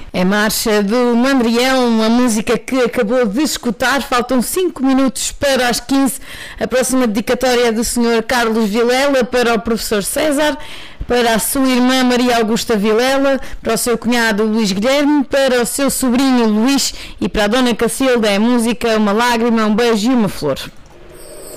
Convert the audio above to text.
É Marcha do Mandrião, uma música que acabou de escutar. Faltam 5 minutos para as 15. A próxima dedicatória é do Sr. Carlos Vilela para o professor César, para a sua irmã Maria Augusta Vilela, para o seu cunhado Luís Guilherme, para o seu sobrinho Luís e para a Dona Cacilda. É música, uma lágrima, um beijo e uma flor.